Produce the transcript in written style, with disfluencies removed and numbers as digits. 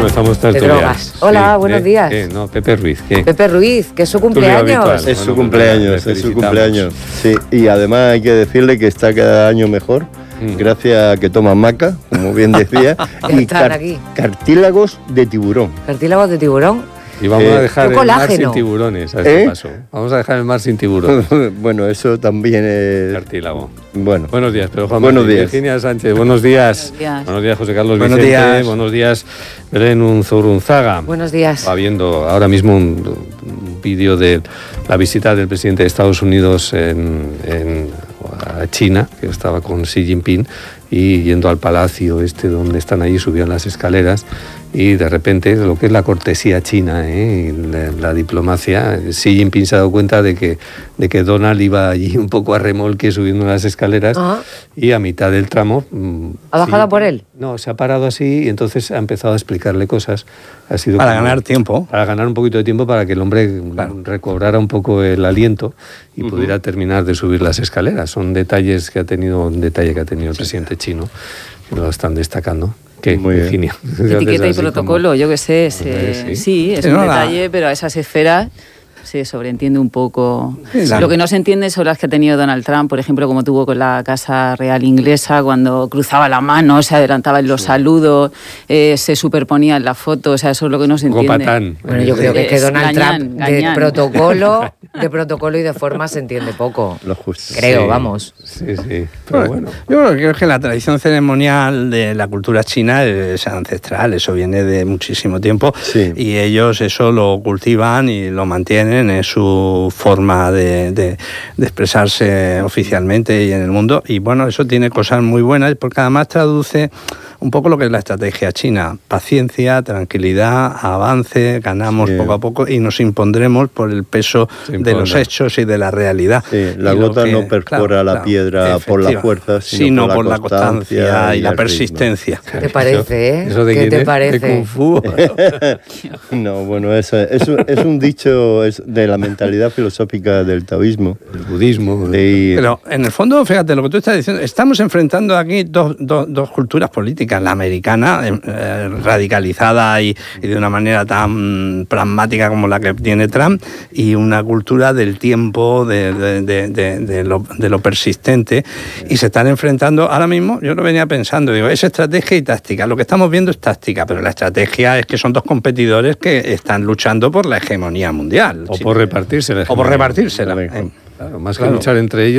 estamos de drogas. Hola, buenos días. No, Pepe Ruiz. Pepe Ruiz, que es su cumpleaños. Es su cumpleaños, es su cumpleaños. Sí, y además hay que decirle que está cada año mejor, gracias a que toma maca, como bien decía, y cartílagos de tiburón. ¿Cartílagos de tiburón? Y vamos a dejar el mar sin tiburones a este paso. Vamos a dejar el mar sin tiburones. Bueno, eso también es... Cartílago. Bueno. Buenos días, pero Juan buenos Martín, días. Virginia Sánchez, buenos días. Buenos días, José Carlos buenos Vicente. Días. Buenos días, Belén Unzurunzaga. Buenos días. Va viendo ahora mismo un vídeo de la visita del presidente de Estados Unidos a China, que estaba con Xi Jinping, y yendo al palacio donde están allí, subían las escaleras, y de repente lo que es la cortesía china, y la diplomacia, Xi Jinping se ha dado cuenta de que Donald iba allí un poco a remolque subiendo las escaleras, y a mitad del tramo... ¿Ha bajado por él? No, se ha parado así y entonces ha empezado a explicarle cosas. Ha sido para ganar tiempo. Para ganar un poquito de tiempo, para que el hombre recobrara un poco el aliento y pudiera terminar de subir las escaleras. Son detalles que ha tenido, el presidente chino, que lo están destacando. ¿Qué, Virginia? Etiqueta y protocolo, yo qué sé. Sí, es un detalle, pero a esas esferas se sobreentiende un poco. Claro. Lo que no se entiende son las que ha tenido Donald Trump, por ejemplo, como tuvo con la Casa Real inglesa, cuando cruzaba la mano, se adelantaba en los saludos, se superponía en la foto, o sea, eso es lo que no se entiende. Patán. Bueno, yo creo que Donald Trump de protocolo y de forma se entiende poco. Lo justo. Creo, vamos. Sí, pero bueno. Yo creo que la tradición ceremonial de la cultura china es ancestral, eso viene de muchísimo tiempo, y ellos eso lo cultivan y lo mantienen. Es su forma de expresarse oficialmente y en el mundo, y bueno, eso tiene cosas muy buenas porque además traduce un poco lo que es la estrategia china: paciencia, tranquilidad, avance, ganamos poco a poco y nos impondremos por el peso de los hechos y de la realidad. Sí, la gota no perfora la piedra por la fuerza, sino por la constancia y la persistencia. ¿Qué te parece, ¿Eso de ¿Qué te es? parece? ¿De Kung Fu? No, bueno, es un dicho de la mentalidad filosófica del taoísmo, del budismo. Pero en el fondo, fíjate, lo que tú estás diciendo, estamos enfrentando aquí dos culturas políticas. La americana, radicalizada y de una manera tan pragmática como la que tiene Trump, y una cultura del tiempo, de lo persistente, y se están enfrentando ahora mismo. Yo lo venía pensando, digo, es estrategia y táctica. Lo que estamos viendo es táctica, pero la estrategia es que son dos competidores que están luchando por la hegemonía mundial. O por repartírsela. O por repartírsela. Claro, más que luchar entre ellos.